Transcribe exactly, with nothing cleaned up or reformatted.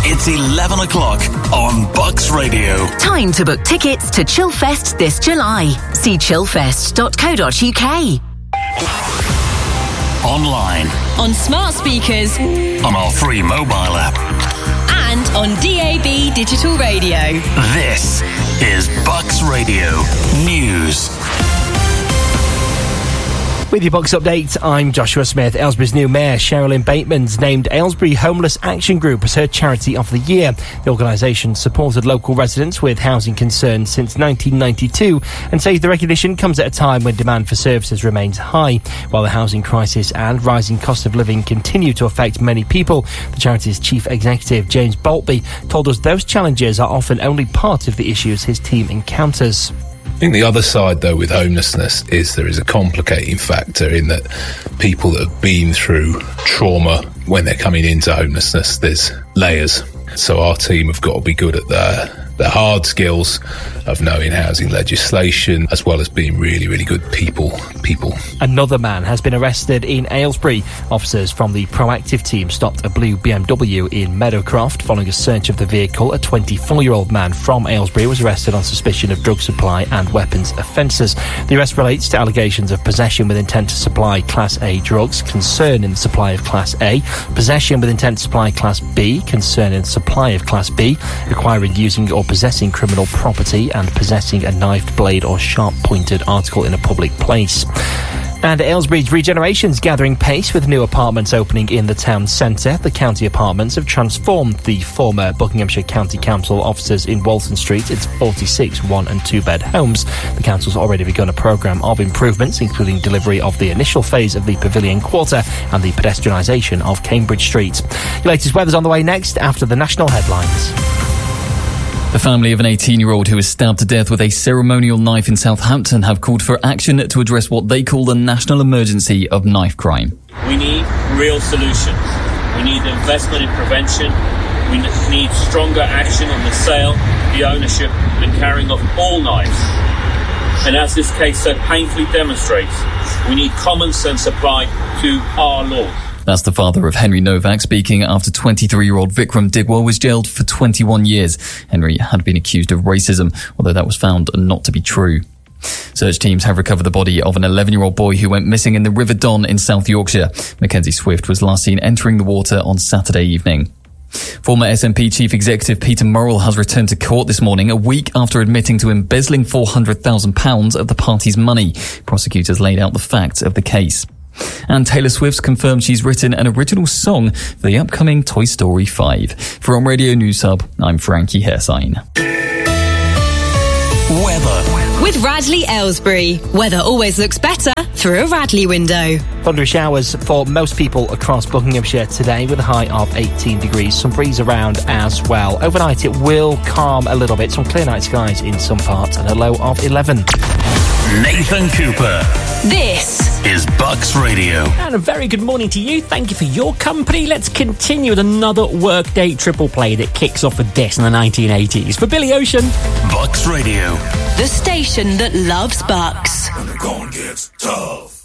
It's eleven o'clock on Bucks Radio. Time to book tickets to Chillfest this July. See chillfest dot co dot uk. Online. On smart speakers. On our free mobile app. And on D A B digital radio. This is Bucks Radio News. With your Bucks update, I'm Joshua Smith. Aylesbury's new mayor, Sherilyn Bateman's named Aylesbury Homeless Action Group as her Charity of the Year. The organisation supported local residents with housing concerns since nineteen ninety-two and says the recognition comes at a time when demand for services remains high. While the housing crisis and rising cost of living continue to affect many people, the charity's chief executive, James Boltby, told us those challenges are often only part of the issues his team encounters. I think the other side, though, with homelessness is there is a complicating factor in that people that have been through trauma, when they're coming into homelessness, there's layers. So our team have got to be good at the, the hard skills of knowing housing legislation, as well as being really, really good people. people. Another man has been arrested in Aylesbury. Officers from the Proactive team stopped a blue B M W in Meadowcroft following a search of the vehicle. A twenty-four-year-old man from Aylesbury was arrested on suspicion of drug supply and weapons offences. The arrest relates to allegations of possession with intent to supply Class A drugs, concern in the supply of Class A, possession with intent to supply Class B, concern in the supply of Class B, acquiring, using or possessing criminal property, and possessing a knifed blade or sharp-pointed article in a public place. And Aylesbury's regeneration's gathering pace with new apartments opening in the town centre. The county apartments have transformed the former Buckinghamshire County Council offices in Walton Street into forty-six one and two bed homes. The council's already begun a programme of improvements, including delivery of the initial phase of the Pavilion Quarter and the pedestrianisation of Cambridge Street. Your latest weather's on the way next after the national headlines. The family of an eighteen-year-old who was stabbed to death with a ceremonial knife in Southampton have called for action to address what they call the national emergency of knife crime. We need real solutions. We need investment in prevention. We need stronger action on the sale, the ownership and carrying of all knives. And as this case so painfully demonstrates, we need common sense applied to our laws. That's the father of Henry Novak speaking after twenty-three-year-old Vikram Digwal was jailed for twenty-one years. Henry had been accused of racism, although that was found not to be true. Search teams have recovered the body of an eleven-year-old boy who went missing in the River Don in South Yorkshire. Mackenzie Swift was last seen entering the water on Saturday evening. Former S N P Chief Executive Peter Murrell has returned to court this morning, a week after admitting to embezzling four hundred thousand pounds of the party's money. Prosecutors laid out the facts of the case. And Taylor Swift's confirmed she's written an original song for the upcoming Toy Story five. For On Radio News Hub, I'm Frankie Hairsign. Weather. With Radley Aylesbury. Weather always looks better through a Radley window. Thundery showers for most people across Buckinghamshire today with a high of eighteen degrees. Some breeze around as well. Overnight it will calm a little bit. Some clear night skies in some parts and a low of eleven. Nathan Cooper. This is Bucks Radio. And a very good morning to you. Thank you for your company. Let's continue with another workday triple play that kicks off with this in the nineteen eighties. For Billy Ocean. Bucks Radio. The station that loves Bucks. When the going gets tough.